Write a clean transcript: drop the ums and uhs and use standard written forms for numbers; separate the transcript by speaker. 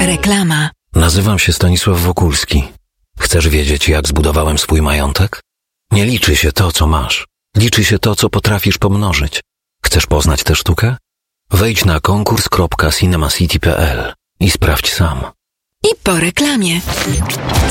Speaker 1: Reklama.
Speaker 2: Nazywam się Stanisław Wokulski. Chcesz wiedzieć, jak zbudowałem swój majątek? Nie liczy się to, co masz. Liczy się to, co potrafisz pomnożyć. Chcesz poznać tę sztukę? Wejdź na konkurs.cinemacity.pl i sprawdź sam.
Speaker 1: I po reklamie.